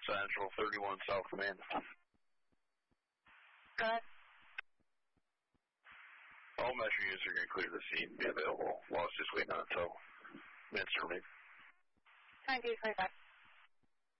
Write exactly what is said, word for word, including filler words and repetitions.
Central, thirty-one South Command. Go ahead. All measure units are going to clear the scene and be available. Well, it's just waiting on until minutes are made. nine two twenty-five.